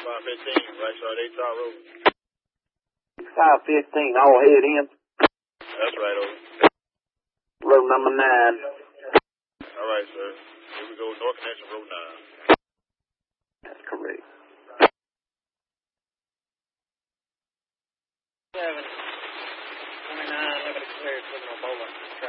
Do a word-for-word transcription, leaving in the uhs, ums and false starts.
five fifteen, right side eight Tower Road. five fifteen, all head in. That's right, over. Road number nine. All right, sir. Here we go, North Connection, Road nine. That's correct. seven twenty-nine, Liberty Clear, Signal Bowling.